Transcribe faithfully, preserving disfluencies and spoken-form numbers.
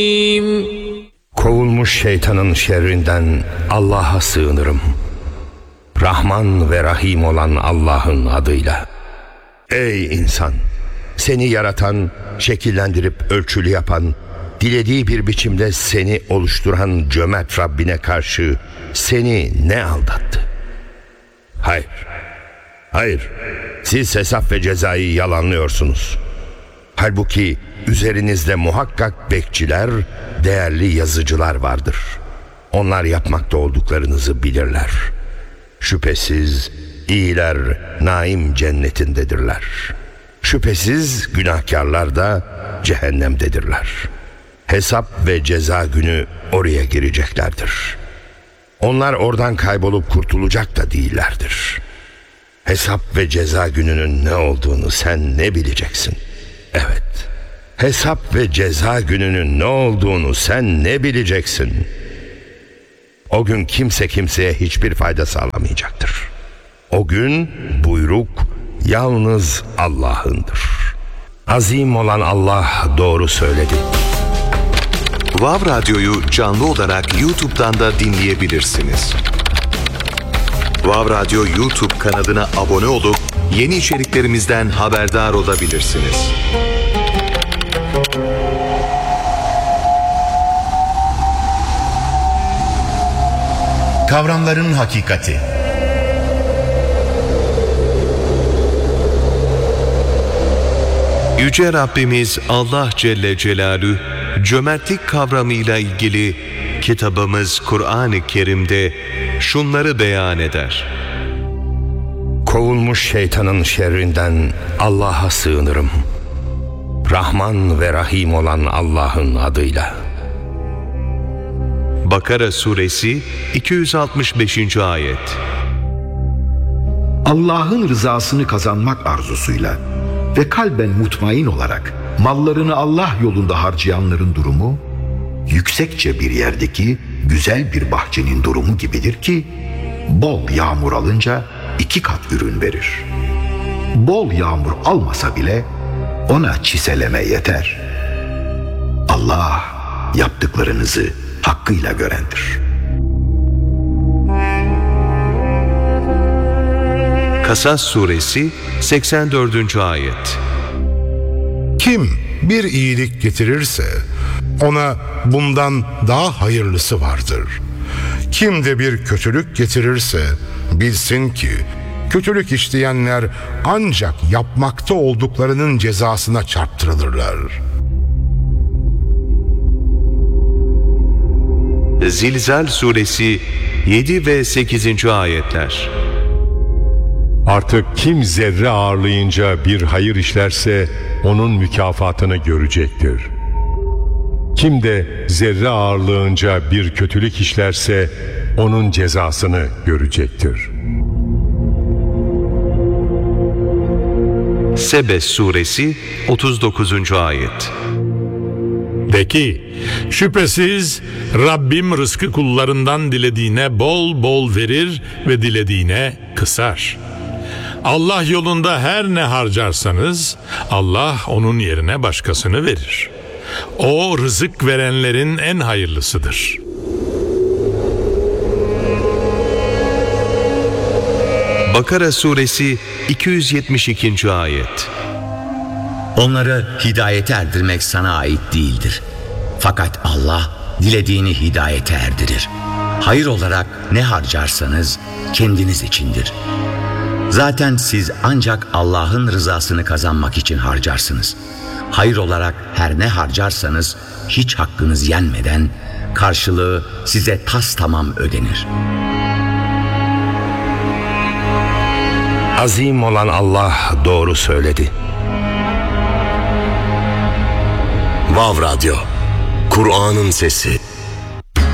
Kovulmuş şeytanın şerrinden Allah'a sığınırım. Rahman ve Rahim olan Allah'ın adıyla. Ey insan! Seni yaratan, şekillendirip ölçülü yapan, dilediği bir biçimde seni oluşturan cömert Rabbine karşı seni ne aldattı? Hayır, hayır. Siz hesap ve cezayı yalanlıyorsunuz. Halbuki üzerinizde muhakkak bekçiler, değerli yazıcılar vardır. Onlar yapmakta olduklarınızı bilirler. Şüphesiz iyiler naim cennetindedirler. Şüphesiz günahkarlar da cehennemdedirler. Hesap ve ceza günü oraya gireceklerdir. Onlar oradan kaybolup kurtulacak da değillerdir. Hesap ve ceza gününün ne olduğunu sen ne bileceksin? Evet, hesap ve ceza gününün ne olduğunu sen ne bileceksin? O gün kimse kimseye hiçbir fayda sağlamayacaktır. O gün buyruk yalnız Allah'ındır. Azim olan Allah doğru söyledi. Vav Radyo'yu canlı olarak YouTube'dan da dinleyebilirsiniz. Vav Radyo YouTube kanalına abone olup yeni içeriklerimizden haberdar olabilirsiniz. Kavramların hakikati. Yüce Rabbimiz Allah Celle Celaluhu cömertlik kavramıyla ilgili kitabımız Kur'an-ı Kerim'de şunları beyan eder. Kovulmuş şeytanın şerrinden Allah'a sığınırım. Rahman ve Rahim olan Allah'ın adıyla. Bakara Suresi iki yüz altmış beşinci ayet. Allah'ın rızasını kazanmak arzusuyla ve kalben mutmain olarak mallarını Allah yolunda harcayanların durumu, yüksekçe bir yerdeki güzel bir bahçenin durumu gibidir ki, bol yağmur alınca iki kat ürün verir. Bol yağmur almasa bile ona çiseleme yeter. Allah yaptıklarınızı hakkıyla görendir. Kasas Suresi seksen dördüncü ayet. Kim bir iyilik getirirse ona bundan daha hayırlısı vardır. Kim de bir kötülük getirirse bilsin ki kötülük işleyenler ancak yapmakta olduklarının cezasına çarptırılırlar. Zilzal Suresi yedi ve sekizinci ayetler. Artık kim zerre ağırlayınca bir hayır işlerse onun mükafatını görecektir. Kim de zerre ağırlığınca bir kötülük işlerse onun cezasını görecektir. Sebe Suresi otuz dokuzuncu ayet. De ki, şüphesiz Rabbim rızkı kullarından dilediğine bol bol verir ve dilediğine kısar. Allah yolunda her ne harcarsanız Allah onun yerine başkasını verir. O rızık verenlerin en hayırlısıdır. Bakara Suresi iki yüz yetmiş ikinci ayet. Onları hidayete erdirmek sana ait değildir. Fakat Allah dilediğini hidayete erdirir. Hayır olarak ne harcarsanız kendiniz içindir. Zaten siz ancak Allah'ın rızasını kazanmak için harcarsınız. Hayır olarak her ne harcarsanız hiç hakkınız yenmeden karşılığı size tastamam ödenir. Azim olan Allah doğru söyledi. Vav Radyo, Kur'an'ın sesi.